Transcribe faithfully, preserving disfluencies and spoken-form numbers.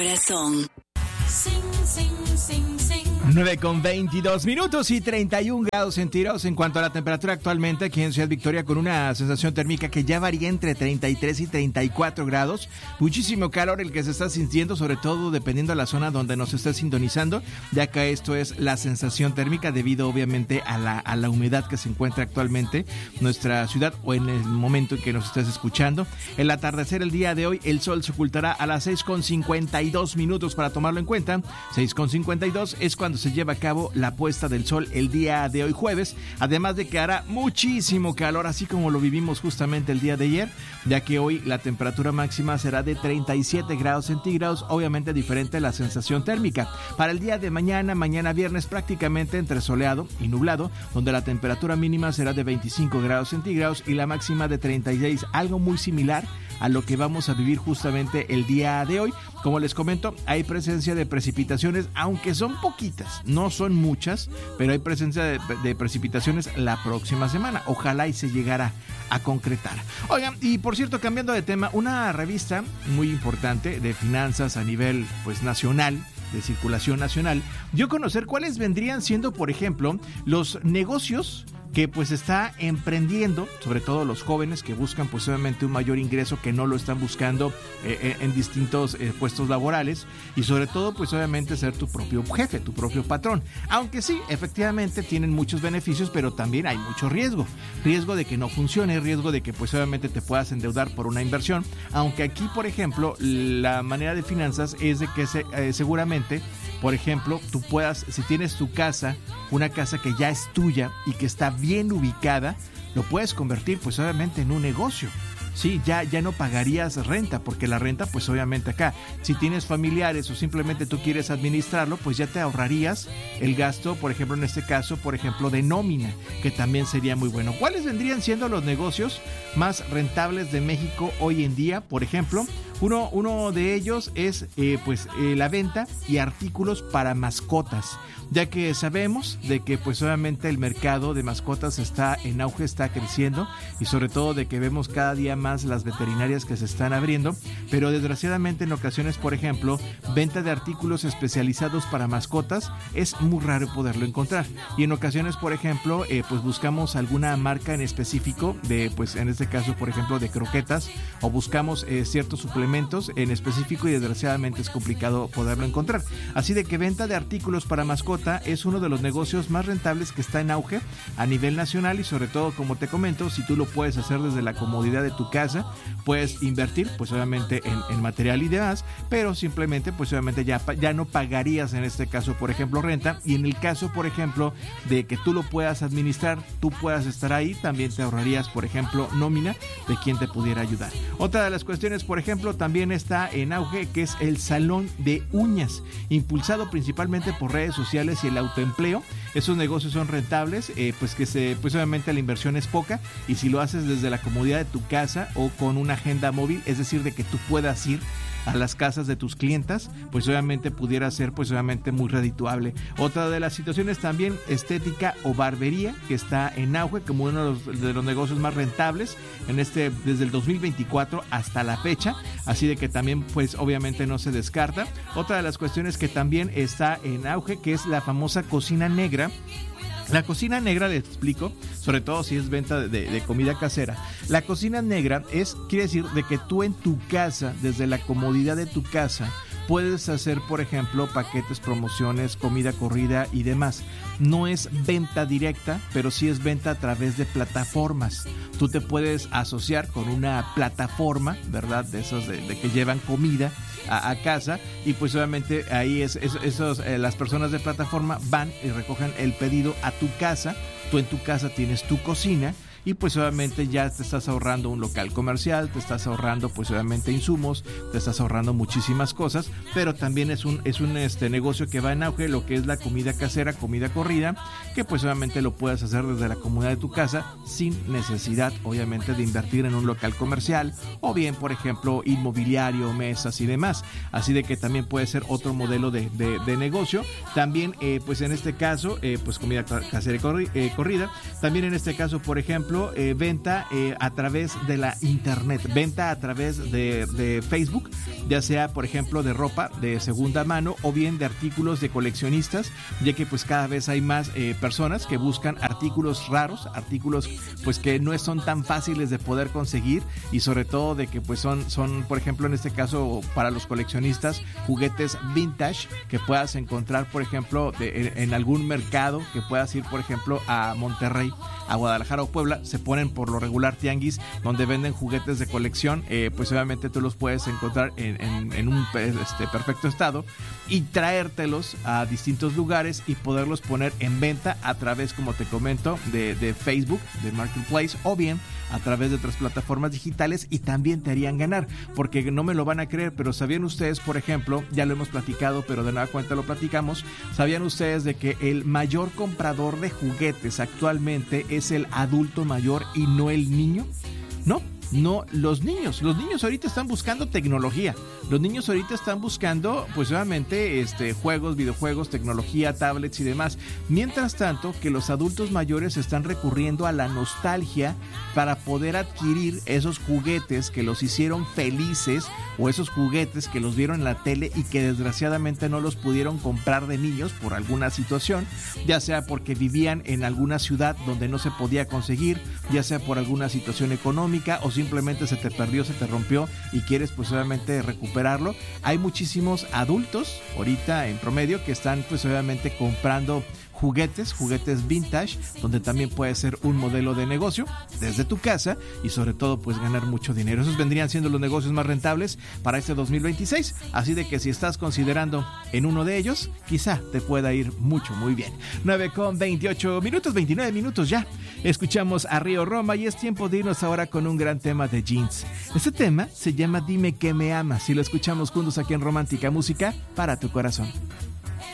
Corazón. Sing, sing, sing, sing. nueve con veintidós minutos y treinta y un grados centígrados en cuanto a la temperatura actualmente aquí en Ciudad Victoria, con una sensación térmica que ya varía entre treinta y tres y treinta y cuatro grados. Muchísimo calor el que se está sintiendo, sobre todo dependiendo de la zona donde nos esté sintonizando, ya que esto es la sensación térmica debido obviamente a la, a la humedad que se encuentra actualmente en nuestra ciudad o en el momento en que nos estés escuchando. El atardecer el día de hoy, el sol se ocultará a las seis con cincuenta y dos minutos para tomarlo en cuenta. seis con cincuenta y dos es cuando se lleva a cabo la puesta del sol el día de hoy jueves, además de que hará muchísimo calor, así como lo vivimos justamente el día de ayer, ya que hoy la temperatura máxima será de treinta y siete grados centígrados, obviamente diferente a la sensación térmica. Para el día de mañana, mañana viernes, prácticamente entre soleado y nublado, donde la temperatura mínima será de veinticinco grados centígrados y la máxima de treinta y seis, algo muy similar a lo que vamos a vivir justamente el día de hoy. Como les comento, hay presencia de precipitaciones, aunque son poquitas, no son muchas, pero hay presencia de, de precipitaciones la próxima semana. Ojalá y se llegara a concretar. Oigan, y por cierto, cambiando de tema, una revista muy importante de finanzas a nivel pues nacional, de circulación nacional, dio a conocer cuáles vendrían siendo, por ejemplo, los negocios que pues está emprendiendo, sobre todo los jóvenes que buscan pues obviamente un mayor ingreso, que no lo están buscando eh, en distintos eh, puestos laborales, y sobre todo pues obviamente ser tu propio jefe, tu propio patrón, aunque sí, efectivamente tienen muchos beneficios, pero también hay mucho riesgo, riesgo de que no funcione, riesgo de que pues obviamente te puedas endeudar por una inversión, aunque aquí por ejemplo la manera de finanzas es de que se, eh, seguramente por ejemplo, tú puedas, si tienes tu casa, una casa que ya es tuya y que está bien ubicada, lo puedes convertir pues obviamente en un negocio. Sí, ya, ya no pagarías renta, porque la renta pues obviamente acá, si tienes familiares o simplemente tú quieres administrarlo, pues ya te ahorrarías el gasto, por ejemplo en este caso, por ejemplo de nómina, que también sería muy bueno. ¿Cuáles vendrían siendo los negocios más rentables de México hoy en día? Por ejemplo, uno, uno de ellos es eh, pues eh, la venta y artículos para mascotas, ya que sabemos de que pues obviamente el mercado de mascotas está en auge, está creciendo, y sobre todo de que vemos cada día más las veterinarias que se están abriendo, pero desgraciadamente en ocasiones, por ejemplo, venta de artículos especializados para mascotas es muy raro poderlo encontrar, y en ocasiones, por ejemplo, eh, pues buscamos alguna marca en específico de, pues en este caso, por ejemplo, de croquetas, o buscamos eh, ciertos suplementos en específico y desgraciadamente es complicado poderlo encontrar, así de que venta de artículos para mascotas es uno de los negocios más rentables que está en auge a nivel nacional, y sobre todo, como te comento, si tú lo puedes hacer desde la comodidad de tu casa, puedes invertir pues obviamente en, en material y demás, pero simplemente pues obviamente ya, ya no pagarías en este caso por ejemplo renta, y en el caso por ejemplo de que tú lo puedas administrar, tú puedas estar ahí, también te ahorrarías por ejemplo nómina de quien te pudiera ayudar. Otra de las cuestiones, por ejemplo, también está en auge, que es el salón de uñas, impulsado principalmente por redes sociales y el autoempleo. Esos negocios son rentables, eh, pues que se, pues obviamente la inversión es poca, y si lo haces desde la comodidad de tu casa o con una agenda móvil, es decir, de que tú puedas ir a las casas de tus clientas, pues obviamente pudiera ser pues obviamente muy redituable. Otra de las situaciones también, estética o barbería, que está en auge como uno de los, de los negocios más rentables en este, desde el dos mil veinticuatro hasta la fecha, así de que también pues obviamente no se descarta. Otra de las cuestiones que también está en auge, que es la famosa cocina negra. La cocina negra, les explico, sobre todo si es venta de, de, de comida casera. La cocina negra es, quiere decir de que tú en tu casa, desde la comodidad de tu casa, puedes hacer, por ejemplo, paquetes, promociones, comida corrida y demás. No es venta directa, pero sí es venta a través de plataformas. Tú te puedes asociar con una plataforma, ¿verdad? De esos de, de que llevan comida a, a casa, y pues obviamente ahí es, es esos eh, las personas de plataforma van y recogen el pedido a tu casa. Tú en tu casa tienes tu cocina, y pues obviamente ya te estás ahorrando un local comercial, te estás ahorrando pues obviamente insumos, te estás ahorrando muchísimas cosas, pero también es un es un este negocio que va en auge, lo que es la comida casera, comida corrida, que pues obviamente lo puedes hacer desde la comodidad de tu casa sin necesidad obviamente de invertir en un local comercial, o bien por ejemplo inmobiliario, mesas y demás, así de que también puede ser otro modelo de, de, de negocio. También eh, pues en este caso eh, pues comida casera y corri- eh, corrida, también en este caso por ejemplo ejemplo, eh, venta eh, a través de la internet, venta a través de, de Facebook, ya sea, por ejemplo, de ropa de segunda mano o bien de artículos de coleccionistas, ya que pues cada vez hay más eh, personas que buscan artículos raros, artículos pues que no son tan fáciles de poder conseguir y sobre todo de que pues son, son por ejemplo, en este caso para los coleccionistas, juguetes vintage que puedas encontrar, por ejemplo, de, en, en algún mercado, que puedas ir, por ejemplo, a Monterrey, a Guadalajara o Puebla. Se ponen por lo regular tianguis donde venden juguetes de colección, eh, pues obviamente tú los puedes encontrar en, en, en un este, perfecto estado y traértelos a distintos lugares y poderlos poner en venta a través, como te comento, de, de Facebook, de Marketplace, o bien a través de otras plataformas digitales, y también te harían ganar, porque no me lo van a creer, pero ¿sabían ustedes, por ejemplo, ya lo hemos platicado, pero de nueva cuenta lo platicamos, ¿sabían ustedes de que el mayor comprador de juguetes actualmente es el adulto mayor y no el niño? ¿No? No, los niños, los niños ahorita están buscando tecnología, los niños ahorita están buscando, pues obviamente, este, juegos, videojuegos, tecnología, tablets y demás, mientras tanto que los adultos mayores están recurriendo a la nostalgia para poder adquirir esos juguetes que los hicieron felices, o esos juguetes que los vieron en la tele y que desgraciadamente no los pudieron comprar de niños por alguna situación, ya sea porque vivían en alguna ciudad donde no se podía conseguir, ya sea por alguna situación económica o simplemente se te perdió, se te rompió y quieres pues obviamente recuperarlo. Hay muchísimos adultos ahorita en promedio que están pues obviamente comprando juguetes, juguetes vintage, donde también puede ser un modelo de negocio desde tu casa y sobre todo pues ganar mucho dinero. Esos vendrían siendo los negocios más rentables para este dos mil veintiséis, así de que si estás considerando en uno de ellos, quizá te pueda ir mucho, muy bien. nueve con veintiocho minutos, veintinueve minutos ya. Escuchamos a Río Roma y es tiempo de irnos ahora con un gran tema de Jeans. Este tema se llama Dime que me amas y lo escuchamos juntos aquí en Romántica Música para tu corazón.